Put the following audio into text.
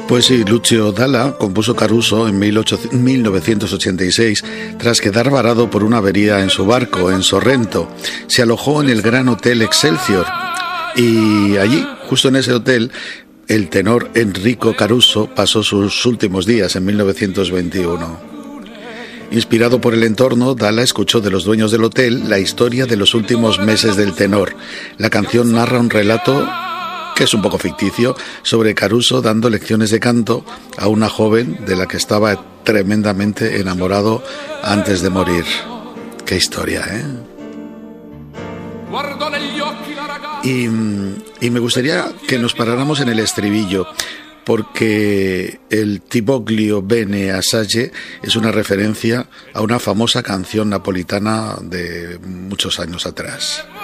Pues sí, Lucio Dalla compuso Caruso en 1986 tras quedar varado por una avería en su barco en Sorrento. Se alojó en el Gran Hotel Excelsior y allí, justo en ese hotel, el tenor Enrico Caruso pasó sus últimos días en 1921. Inspirado por el entorno, Dalla escuchó de los dueños del hotel la historia de los últimos meses del tenor. La canción narra un relato que es un poco ficticio, sobre Caruso dando lecciones de canto a una joven de la que estaba tremendamente enamorado antes de morir. Qué historia, ¿eh? Y me gustaría que nos paráramos en el estribillo, porque el Ti voglio bene assai es una referencia a una famosa canción napolitana de muchos años atrás.